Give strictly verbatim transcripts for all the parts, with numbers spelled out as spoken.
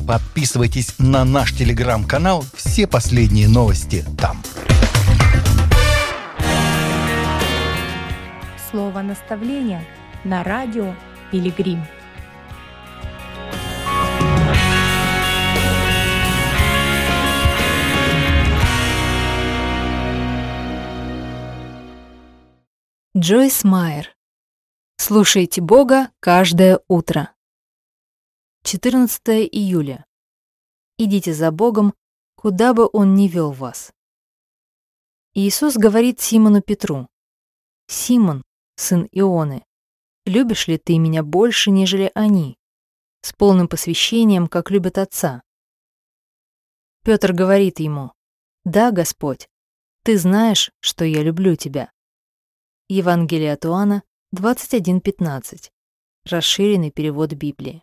Подписывайтесь на наш телеграм-канал, все последние новости там. Слово наставления на радио Пилигрим. Джойс Майер. Слушайте Бога каждое утро. четырнадцатое июля. Идите за Богом, куда бы Он ни вел вас. Иисус говорит Симону Петру: «Симон, сын Ионы, любишь ли ты меня больше, нежели они?» С полным посвящением, как любят Отца. Петр говорит ему: «Да, Господь, ты знаешь, что я люблю тебя». Евангелие от Иоанна двадцать один пятнадцать. Расширенный перевод Библии.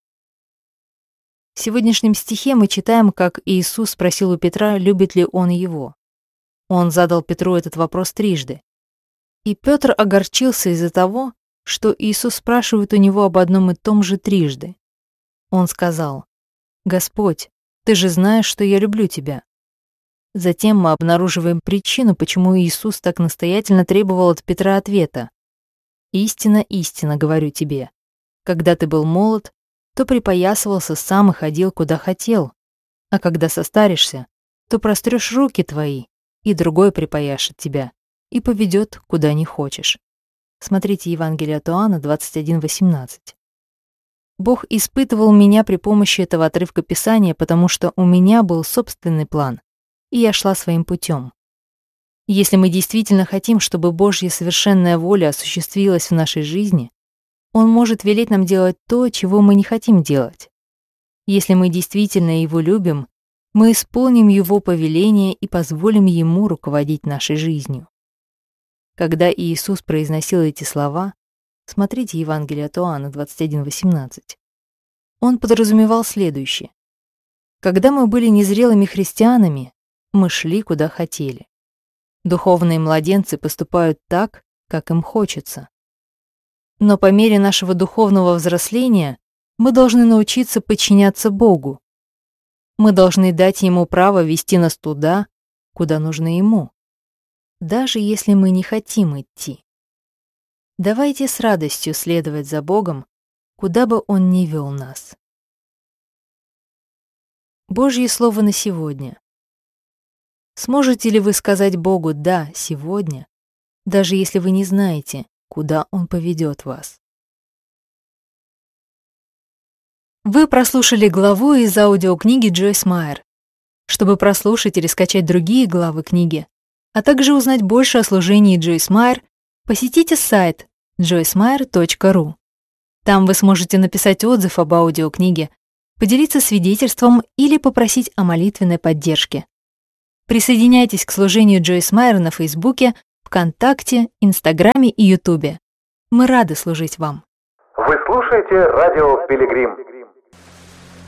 В сегодняшнем стихе мы читаем, как Иисус спросил у Петра, любит ли он его. Он задал Петру этот вопрос трижды. И Петр огорчился из-за того, что Иисус спрашивает у него об одном и том же трижды. Он сказал: «Господь, ты же знаешь, что я люблю тебя». Затем мы обнаруживаем причину, почему Иисус так настоятельно требовал от Петра ответа. «Истинно, истинно, говорю тебе, когда ты был молод, то припоясывался сам и ходил, куда хотел, а когда состаришься, то прострёшь руки твои, и другой припояшет тебя и поведет, куда не хочешь». Смотрите Евангелие от Иоанна двадцать один восемнадцать. Бог испытывал меня при помощи этого отрывка Писания, потому что у меня был собственный план, и я шла своим путем. Если мы действительно хотим, чтобы Божья совершенная воля осуществилась в нашей жизни, Он может велеть нам делать то, чего мы не хотим делать. Если мы действительно Его любим, мы исполним Его повеление и позволим Ему руководить нашей жизнью. Когда Иисус произносил эти слова, смотрите Евангелие от Иоанна двадцать один восемнадцать, Он подразумевал следующее. Когда мы были незрелыми христианами, мы шли, куда хотели. Духовные младенцы поступают так, как им хочется. Но по мере нашего духовного взросления мы должны научиться подчиняться Богу. Мы должны дать Ему право вести нас туда, куда нужно Ему, даже если мы не хотим идти. Давайте с радостью следовать за Богом, куда бы Он ни вел нас. Божье слово на сегодня. Сможете ли вы сказать Богу «да» сегодня, даже если вы не знаете, куда Он поведет вас? Вы прослушали главу из аудиокниги Джойс Майер. Чтобы прослушать или скачать другие главы книги, а также узнать больше о служении Джойс Майер, посетите сайт джойс майер точка ру. Там вы сможете написать отзыв об аудиокниге, поделиться свидетельством или попросить о молитвенной поддержке. Присоединяйтесь к служению Джойс Майер на Фейсбуке, ВКонтакте, Инстаграме и Ютубе. Мы рады служить вам. Вы слушаете радио Пилигрим.